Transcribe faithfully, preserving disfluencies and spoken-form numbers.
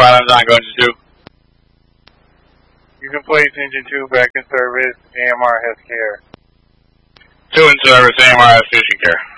Pilot nine going to two. You can place engine two back in service, A M R has care. Two in service, A M R has station care.